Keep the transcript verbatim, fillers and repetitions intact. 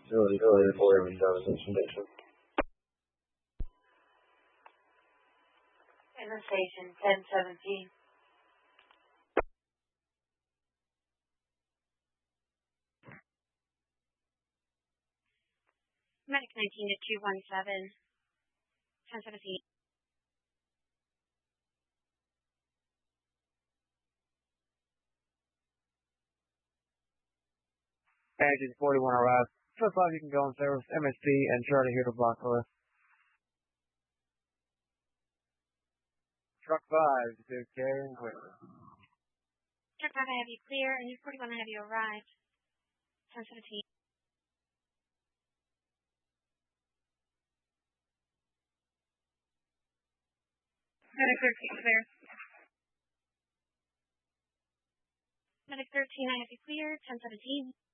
Really, really important information. In the station, ten seventeen. Medic nineteen to two one seven. ten seventeen. Engine forty-one arrived. Truck five, you can go on service. M S P and Charlie here to block for us. Truck five, is okay. Truck five, I have you clear, and you forty-one, I have you arrived. ten seventeen. Medic thirteen, clear. Medic thirteen, I have you clear. ten seventeen.